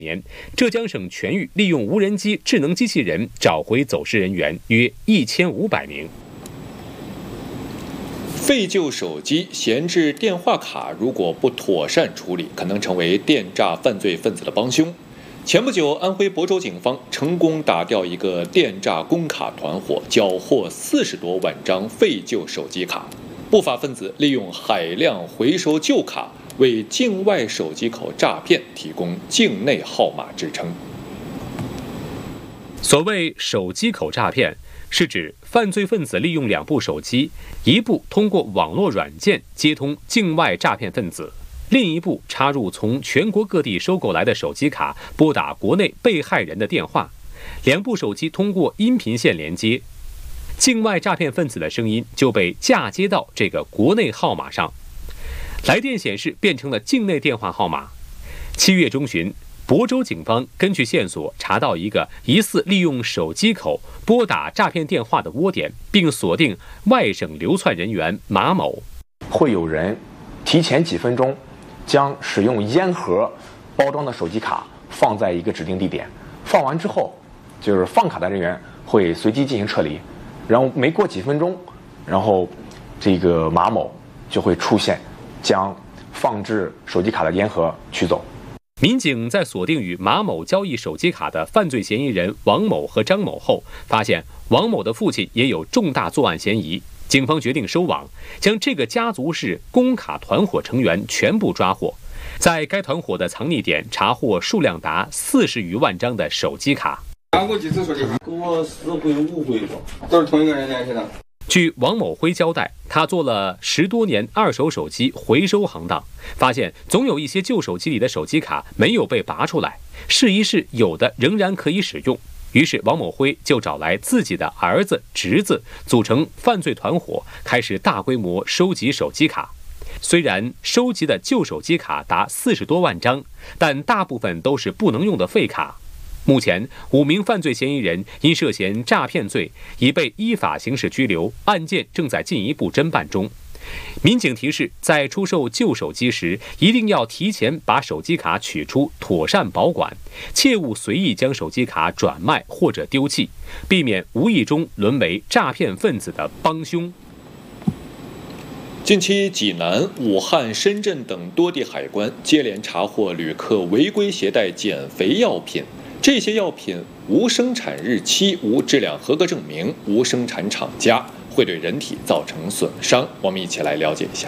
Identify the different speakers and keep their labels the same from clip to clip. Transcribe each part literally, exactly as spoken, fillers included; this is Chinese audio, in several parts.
Speaker 1: 年，浙江省全域利用无人机、智能机器人找回走失人员约一千五百名。
Speaker 2: 废旧手机、闲置电话卡，如果不妥善处理，可能成为电诈犯罪分子的帮凶。前不久，安徽亳州警方成功打掉一个电诈工卡团伙，缴获四十多万张废旧手机卡。不法分子利用海量回收旧卡，为境外手机口诈骗提供境内号码支撑。
Speaker 1: 所谓手机口诈骗，是指犯罪分子利用两部手机，一部通过网络软件接通境外诈骗分子，另一部插入从全国各地收购来的手机卡，拨打国内被害人的电话。两部手机通过音频线连接，境外诈骗分子的声音就被嫁接到这个国内号码上，来电显示变成了境内电话号码。七月中旬，亳州警方根据线索查到一个疑似利用手机口拨打诈骗电话的窝点，并锁定外省流窜人员马某。
Speaker 3: 会有人提前几分钟将使用烟盒包装的手机卡放在一个指定地点，放完之后，就是放卡的人员会随机进行撤离，然后没过几分钟，然后这个马某就会出现，将放置手机卡的烟盒取走。
Speaker 1: 民警在锁定与马某交易手机卡的犯罪嫌疑人王某和张某后，发现王某的父亲也有重大作案嫌疑，警方决定收网，将这个家族式工卡团伙成员全部抓获。在该团伙的藏匿点查获数量达四十余万张的手机卡。
Speaker 4: 拿过几次手机卡？跟我四回五回多，都是同一个人联系的。
Speaker 1: 据王某辉交代，他做了十多年二手手机回收行当，发现总有一些旧手机里的手机卡没有被拔出来，试一试有的仍然可以使用。于是王某辉就找来自己的儿子、侄子，组成犯罪团伙，开始大规模收集手机卡。虽然收集的旧手机卡达四十多万张，但大部分都是不能用的废卡。目前，五名犯罪嫌疑人因涉嫌诈骗罪已被依法刑事拘留，案件正在进一步侦办中。民警提示，在出售旧手机时，一定要提前把手机卡取出，妥善保管，切勿随意将手机卡转卖或者丢弃，避免无意中沦为诈骗分子的帮凶。
Speaker 2: 近期，济南、武汉、深圳等多地海关接连查获旅客违规携带减肥药品。这些药品无生产日期、无质量合格证明、无生产厂家，会对人体造成损伤。我们一起来了解一下。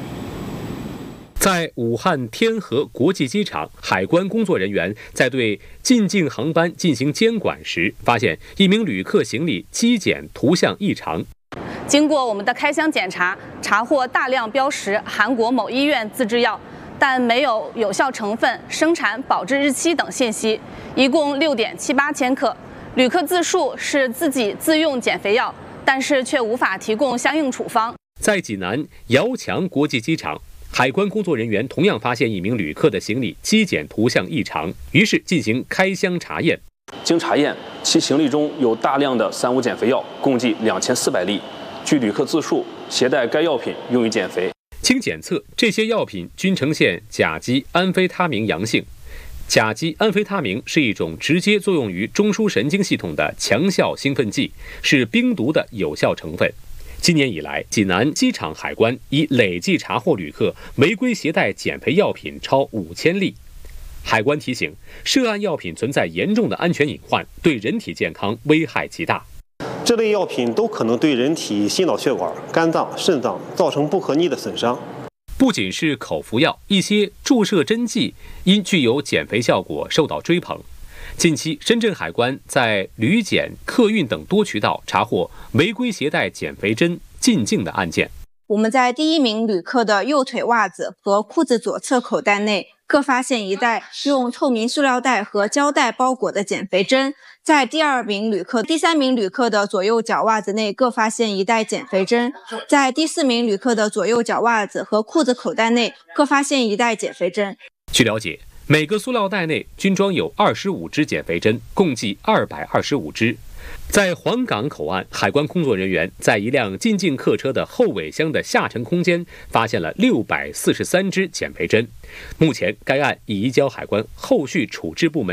Speaker 1: 在武汉天河国际机场，海关工作人员在对进境航班进行监管时，发现一名旅客行李机检图像异常。
Speaker 5: 经过我们的开箱检查，查获大量标识韩国某医院自制药，但没有有效成分、生产保质日期等信息，一共六点七八千克。旅客自述是自己自用减肥药，但是却无法提供相应处方。
Speaker 1: 在济南遥墙国际机场，海关工作人员同样发现一名旅客的行李机检图像异常，于是进行开箱查验。
Speaker 6: 经查验，其行李中有大量的三无减肥药，共计两千四百粒。据旅客自述，携带该药品用于减肥。
Speaker 1: 经检测，这些药品均呈现甲基安非他明阳性。甲基安非他明是一种直接作用于中枢神经系统的强效兴奋剂，是冰毒的有效成分。今年以来，济南机场海关已累计查获旅客违规携带减肥药品超五千例。海关提醒，涉案药品存在严重的安全隐患，对人体健康危害极大。
Speaker 7: 这类药品都可能对人体心脑血管、肝脏、肾脏造成不可逆的损伤。
Speaker 1: 不仅是口服药，一些注射针剂因具有减肥效果受到追捧。近期，深圳海关在旅检、客运等多渠道查获违规携带减肥针进境的案件。
Speaker 8: 我们在第一名旅客的右腿袜子和裤子左侧口袋内各发现一袋用透明塑料袋和胶带包裹的减肥针，在第二名旅客、第三名旅客的左右脚袜子内各发现一袋减肥针，在第四名旅客的左右脚袜子和裤子口袋内各发现一袋减肥针。
Speaker 1: 据了解，每个塑料袋内均装有二十五支减肥针，共计二百二十五支。 在黄岗口岸，海关工作人员在一辆进境客车的后尾箱的下沉空间发现了六百四十三支减肥针。目前，该案已移交海关后续处置部门